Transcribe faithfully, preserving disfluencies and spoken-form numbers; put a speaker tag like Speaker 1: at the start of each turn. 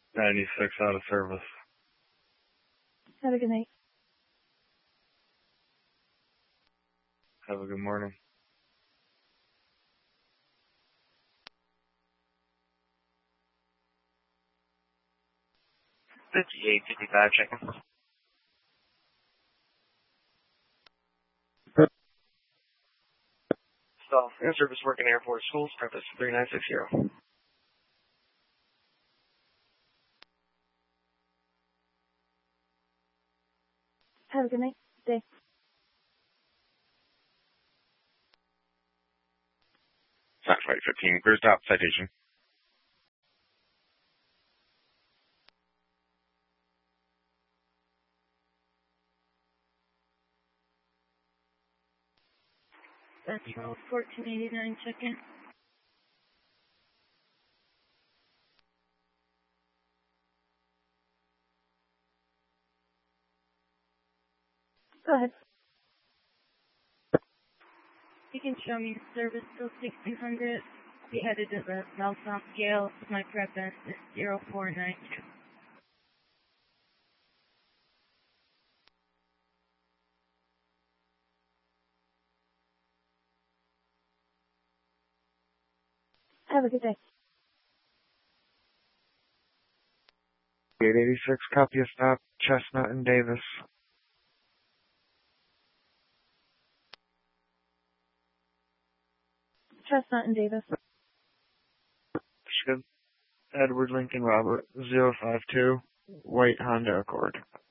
Speaker 1: ninety-six out of service.
Speaker 2: Have a good night.
Speaker 1: Have a good morning.
Speaker 3: fifty-eight fifty-five, checking. Stall. Air service working airport schools, preface three nine six zero.
Speaker 2: Have a good night. Day.
Speaker 3: Fox Flight fifteen, clear stop, citation.
Speaker 2: That's fourteen eighty-nine, check-in. Go ahead. You can show me the service till sixteen hundred. Be headed to the South South scale. My preference is zero four nine two. Have a good day.
Speaker 1: eight eighty-six, copy a stop, Chestnut and Davis.
Speaker 2: Chestnut and Davis.
Speaker 1: Michigan. Edward Lincoln Robert, zero five two, white Honda Accord.